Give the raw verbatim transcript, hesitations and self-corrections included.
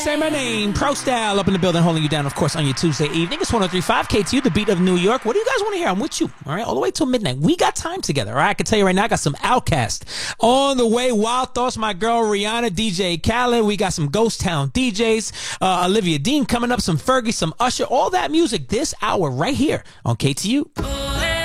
say my name. Pro Style up in the building, holding you down, of course, on your Tuesday evening. It's one oh three point five K T U, the beat of New York. What do you guys want to hear? I'm with you, all right, all the way till midnight. We got time together, all right? I can tell you right now, I got some Outkast on the way. Wild Thoughts, my girl Rihanna, D J Khaled. We got some Ghost Town D Js. Uh, Olivia Dean coming up, some Fergie, some Usher. All that music this hour right here on K T U.